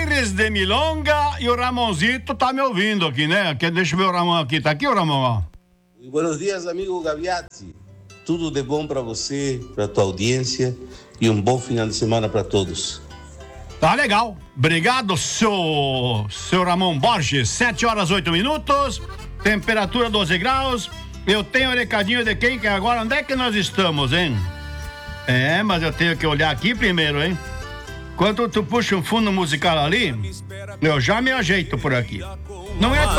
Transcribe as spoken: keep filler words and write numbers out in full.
Pires de Milonga e o Ramonzito tá me ouvindo aqui, né? Deixa eu ver o Ramon aqui. Tá aqui o Ramon, ó. Buenos dias, amigo Gaviati. Tudo de bom para você, para tua audiência e um bom final de semana para todos. Tá legal. Obrigado, seu, seu Ramon Borges. sete horas, oito minutos. Temperatura doze graus. Eu tenho o recadinho de quem que é agora? Onde é que nós estamos, hein? É, mas eu tenho que olhar aqui primeiro, hein? Enquanto tu puxa um fundo musical ali, eu já me ajeito por aqui. Não é